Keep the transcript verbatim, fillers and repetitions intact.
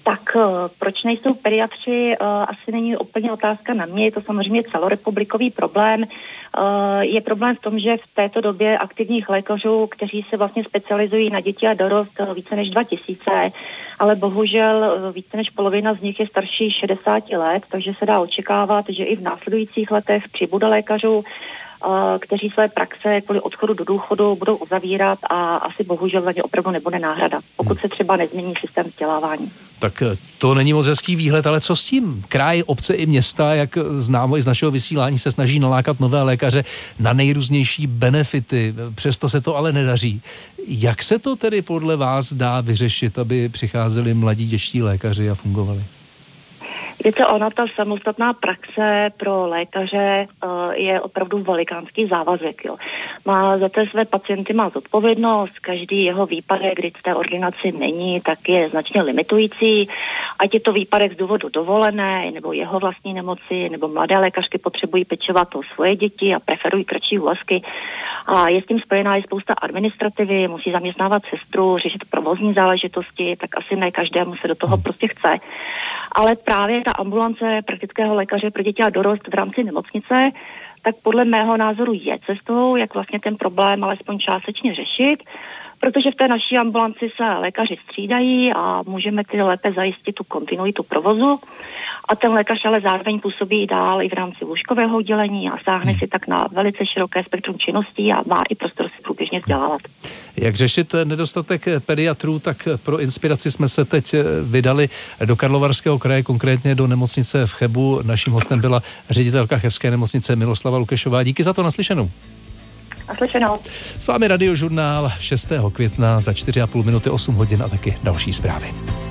Tak proč nejsou pediatři, asi není úplně otázka na mě, je to samozřejmě celorepublikový problém. Je problém v tom, že v této době aktivních lékařů, kteří se vlastně specializují na děti a dorost, více než dva tisíce, ale bohužel více než polovina z nich je starší šedesáti let, takže se dá očekávat, že i v následujících letech přibude lékařů, kteří své praxe kvůli odchodu do důchodu budou uzavírat a asi bohužel za ně opravdu nebude náhrada, pokud se třeba nezmění systém vzdělávání. Tak to není moc hezký výhled, ale co s tím? Kraj, obce i města, jak známo i z našeho vysílání, se snaží nalákat nové lékaře na nejrůznější benefity, přesto se to ale nedaří. Jak se to tedy podle vás dá vyřešit, aby přicházeli mladí dětští lékaři a fungovali? Víte, ona ta samostatná praxe pro lékaře uh, je opravdu velikánský závazek. Jo. Má za té své pacienty má zodpovědnost, každý jeho výpadek, kdy v té ordinaci není, tak je značně limitující. Ať je to výpadek z důvodu dovolené, nebo jeho vlastní nemoci, nebo mladé lékařky potřebují pečovat o svoje děti a preferují kratší úvazky. A je s tím spojená i spousta administrativy, musí zaměstnávat sestru, řešit provozní záležitosti, tak asi ne každému se do toho prostě chce. Ale právě ta ambulance praktického lékaře pro děti a dorost v rámci nemocnice, tak podle mého názoru je cestou, jak vlastně ten problém alespoň částečně řešit, protože v té naší ambulanci se lékaři střídají a můžeme ty lépe zajistit tu kontinuitu provozu. A ten lékař ale zároveň působí dál i v rámci lůžkového oddělení a sáhne si tak na velice široké spektrum činností a má i prostor si průběžně vzdělávat. Jak řešit nedostatek pediatrů, tak pro inspiraci jsme se teď vydali do Karlovarského kraje, konkrétně do nemocnice v Chebu. Naším hostem byla ředitelka chebské nemocnice Miloslava Lukešová. Díky za to, naslyšenou. Naslyšenou. S vámi Radiožurnál šestého května za čtyři a půl minuty, osm hodin a taky další zprávy.